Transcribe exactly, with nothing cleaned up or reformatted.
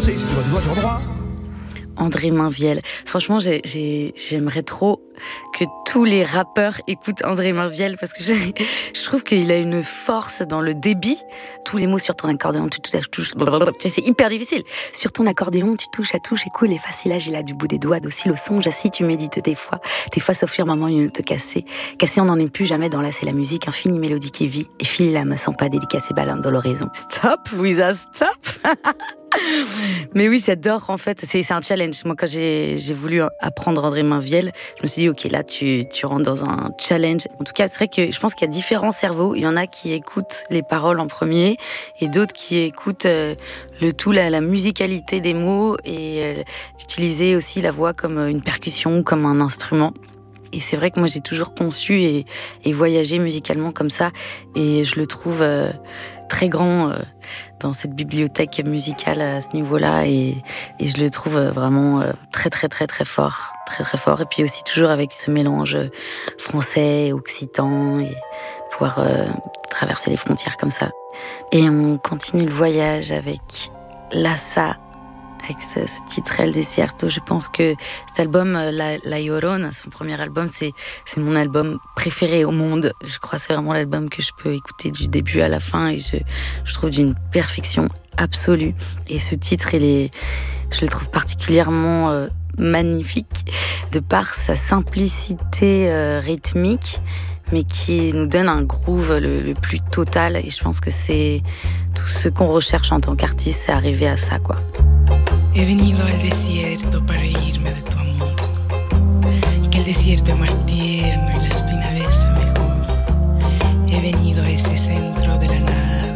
danser si tu vois du doigt, tu es droit. André Mainviel. Franchement, j'ai, j'ai, j'aimerais trop que tous les rappeurs écoutent André Mainviel parce que je, je trouve qu'il a une force dans le débit. Tous les mots sur ton accordéon, tu touches, tu touches, c'est hyper difficile. Sur ton accordéon, tu touches à touche et cool et facile, il a du bout des doigts, docile au songe, assis, tu médites des fois. Tes fois s'offrir maman une note cassée. Cassé, on n'en est plus jamais dans la, c'est la musique, infinie mélodie qui vit et file l'âme sans pas dédicacée balade dans l'horizon. Stop, Wiza, stop. Mais oui, j'adore en fait, c'est, c'est un challenge. Moi, quand j'ai, j'ai voulu apprendre André Mainviel, je me suis dit, ok, là, tu, tu rentres dans un challenge. En tout cas, c'est vrai que je pense qu'il y a différents cerveaux. Il y en a qui écoutent les paroles en premier et d'autres qui écoutent euh, le tout, la, la musicalité des mots et euh, utiliser aussi la voix comme une percussion, comme un instrument. Et c'est vrai que moi, j'ai toujours conçu et, et voyagé musicalement comme ça. Et je le trouve euh, très grand euh, dans cette bibliothèque musicale à ce niveau-là. Et, et je le trouve vraiment euh, très, très, très, très fort. Très, très fort. Et puis aussi toujours avec ce mélange français, occitan, et pouvoir euh, traverser les frontières comme ça. Et on continue le voyage avec Lassa, avec ce, ce titre El Desierto. Je pense que cet album, La, La Llorona, son premier album, c'est, c'est mon album préféré au monde. Je crois que c'est vraiment l'album que je peux écouter du début à la fin et je, je trouve d'une perfection absolue. Et ce titre, il est, je le trouve particulièrement euh, magnifique de par sa simplicité euh, rythmique, mais qui nous donne un groove le, le plus total. Et je pense que c'est tout ce qu'on recherche en tant qu'artiste, c'est arriver à ça, quoi. He venido al desierto para irme de tu amor, y que el desierto es más tierno y la espina besa mejor. He venido a ese centro de la nada